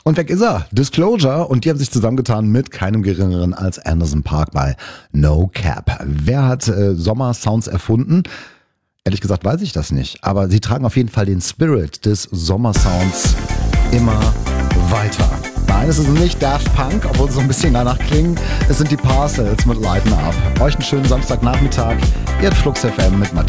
Und weg ist er, Disclosure, und die haben sich zusammengetan mit keinem geringeren als Anderson .Paak bei No Cap. Wer hat Sommersounds erfunden? Ehrlich gesagt weiß ich das nicht, aber sie tragen auf jeden Fall den Spirit des Sommersounds immer weiter. Nein, es ist nicht Daft Punk, obwohl sie so ein bisschen danach klingen. Es sind die Parcels mit Lighten Up. Euch einen schönen Samstagnachmittag. Ihr habt Flux FM mit Matthias.